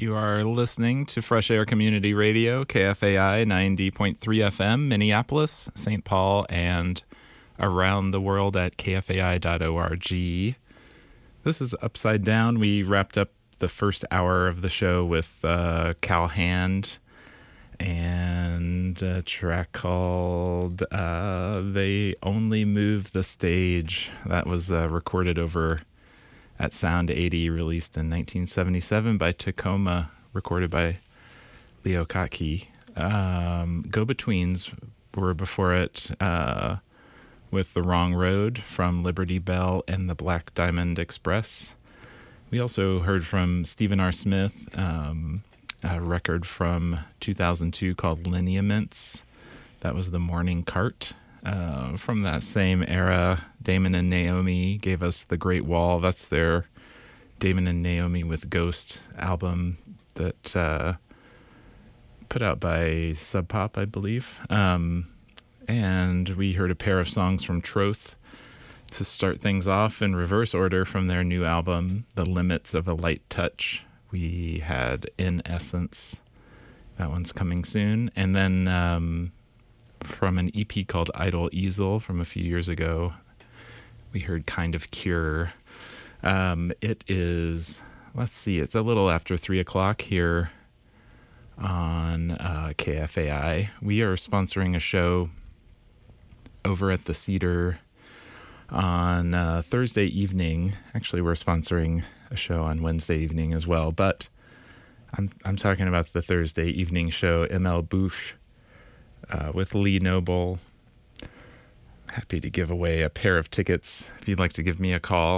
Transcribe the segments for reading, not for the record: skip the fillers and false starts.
You are listening to Fresh Air Community Radio, KFAI 90.3 FM, Minneapolis, St. Paul, and around the world at kfai.org. This is Upside Down. We wrapped up the first hour of the show with Cal Hand and a track called They Only Move the Stage. That was recorded over at Sound 80, released in 1977 by Tacoma, recorded by Leo Kottke. Go-Betweens were before it with The Wrong Road from Liberty Bell and the Black Diamond Express. We also heard from Stephen R. Smith, a record from 2002 called Lineaments. That was The Morning Cart. From that same era, Damon and Naomi gave us The Great Wall. That's their Damon and Naomi with Ghost album that put out by Sub Pop, I believe. And we heard a pair of songs from Troth to start things off in reverse order from their new album, The Limits of a Light Touch. We had In Essence. That one's coming soon. And then from an EP called Idle Easel from a few years ago, we heard Kind of Cure. It is, let's see, it's a little after 3 o'clock here on KFAI. We are sponsoring a show over at the Cedar on Thursday evening. Actually, we're sponsoring a show on Wednesday evening as well, but I'm talking about the Thursday evening show, ML Bush, with Lee Noble. Happy to give away a pair of tickets. If you'd like to give me a call,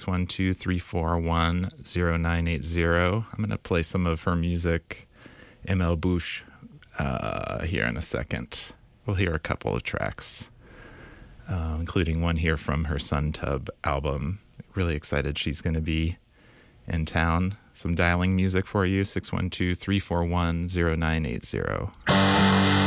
612-341-0980. I'm going to play some of her music, ML Bush, here in a second. We'll hear a couple of tracks, including one here from her Sun Tub album. Really excited she's going to be in town. Some dialing music for you, 612-341-0980.